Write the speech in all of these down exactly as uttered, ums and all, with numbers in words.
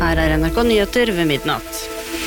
Her er N R K Nyheter ved midnatt.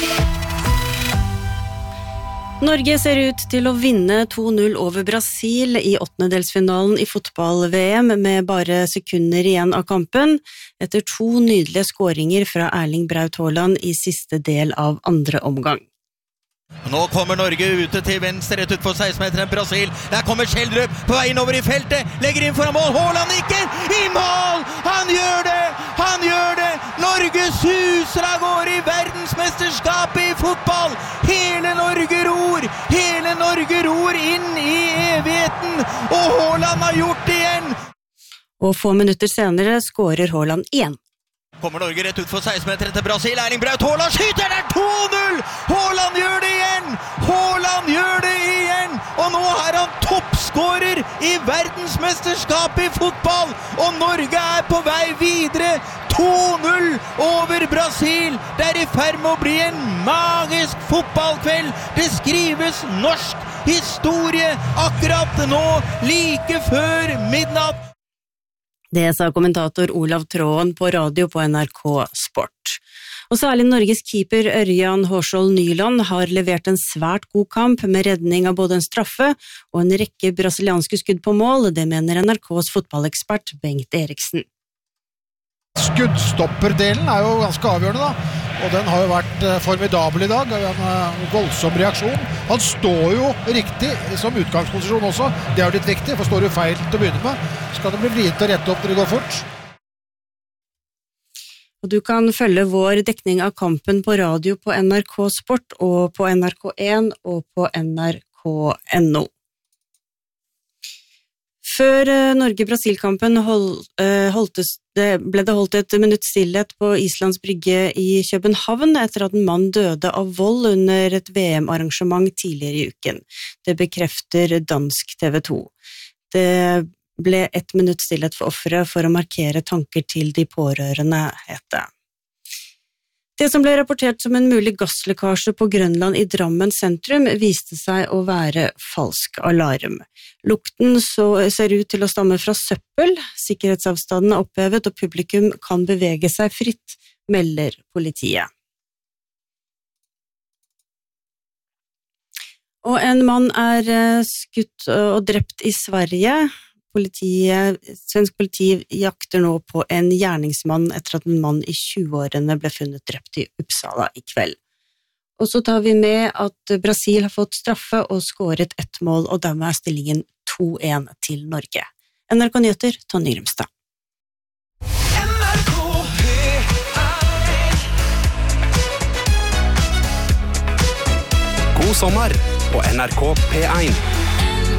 Norge ser ut til å vinne to null over Brasil i åttendedelsfinalen i fotball-V M med bare sekunder igjen av kampen, etter to nydelige skåringer fra Erling Braut Haaland i siste del av andre omgang. Nå kommer Norge ute til venstre rett ut for seksten-meteren Brasil. Der kommer Schjelderup på veien over i feltet, legger inn foran mål, Haaland nikker i mål! Han gjør det! Han gjør det! Norge suser av gårde i verdensmesterskapet i fotball! Hele Norge ror! Hele Norge ror inn i evigheten! Og Haaland har gjort det igjen! Og få minutter senere skårer Haaland igjen. Kommer Norge rett ut for seksten-meteren til Brasil. Erling Braut Haaland skyter der to null! Haaland gjør det igjen! Haaland gjør det igjen! Og nå er han toppskårer i verdensmesterskapet i fotball! Og Norge er på vei videre! to null over Brasil! Det er i ferd med å bli en magisk fotballkveld! Det skrives norsk historie akkurat nå, like før midnatt! Det sa kommentator Olav Tråen på radio på N R K Sport. Og særlig Norges keeper Ørjan Hårskjold Nyland har levert en svært god kamp med redning av både en straffe og en rekke brasilianske skudd på mål, det mener N R K's fotballekspert Bengt Eriksen. Skuddstopperdelen er jo ganske avgjørende da, og den har jo vært formidabel i dag, en voldsom reaksjon. Han står jo riktig som utgangsposisjon også, det er jo litt viktig, for står du feil til å begynne med, skal det bli vrient å rette opp når det går fort. Og du kan følge vår dekning av kampen på radio på N R K Sport og på N R K én og på N R K punktum N O. Før Norge-Brasil-kampen hold, holdtes, det ble det holdt et minutt stillhet på Islands brygge i København etter at en mann døde av vold under et V M-arrangement tidligere i uken. Det bekrefter dansk T V to. Det ble et minutt stillhet for offeret for å markere tanker til de pårørende, het det. Det som ble rapportert som en mulig gasslekkasje på Grønland i Drammen sentrum viste seg å være falsk alarm. Lukten så ser ut til å stamme fra søppel, sikkerhetsavstanden er opphevet og publikum kan bevege seg fritt, melder politiet. Og en mann er skutt og drept i Sverige. Politiet, svensk politi jakter nå på en gjerningsmann etter at en mann i tjue-årene ble funnet drept i Uppsala i kveld. Og så tar vi med at Brasil har fått straffe og skåret ett mål, og dermed er stillingen to én til Norge. N R K Nyheter, Tonje Grimstad. God sommer på N R K P én.